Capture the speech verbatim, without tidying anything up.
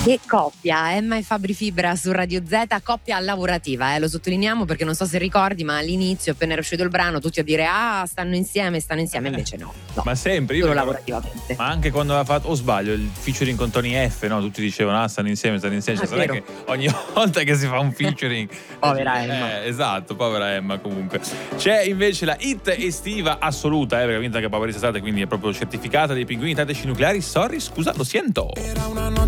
Che coppia, Emma e Fabri Fibra su Radio Z, coppia lavorativa, eh, lo sottolineiamo perché non so se ricordi, ma all'inizio, appena era uscito il brano, tutti a dire ah, stanno insieme, stanno insieme, invece no. no. Ma sempre, io solo perché- lavorativamente. Ma anche quando aveva fatto, o sbaglio, il featuring con Tony F, no? Tutti dicevano ah, stanno insieme, stanno insieme. Ah, Cioè, non è vero. che ogni volta che si fa un featuring Povera eh, Emma. esatto, povera Emma comunque. C'è invece la hit estiva assoluta, eh, perché ha vinto anche Pavarese Estate, quindi è proprio certificata dei Pinguini Tattici Nucleari. Sorry, scusa, lo siento.